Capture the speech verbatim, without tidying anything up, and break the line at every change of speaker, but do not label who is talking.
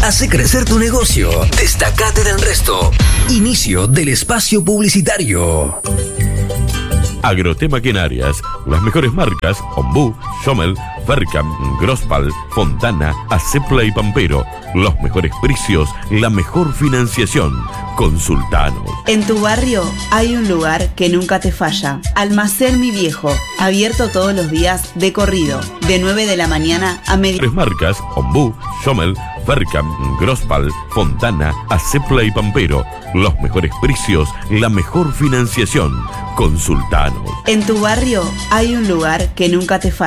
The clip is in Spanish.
Hace crecer tu negocio. Destacate del resto. Inicio del espacio publicitario.
Agrote Maquinarias, las mejores marcas: Ombú, Schommel, Vercam, Grospal, Fontana, Acepla y Pampero. Los mejores precios, la mejor financiación. Consultanos.
En tu barrio hay un lugar que nunca te falla. Almacén Mi Viejo, abierto todos los días de corrido, de nueve de la mañana a media.
Tres marcas: Ombú, Schommel, Vercam, Grospal, Fontana, Acepla y Pampero. Los mejores precios, la mejor financiación. Consultanos.
En tu barrio hay un lugar que nunca te falla.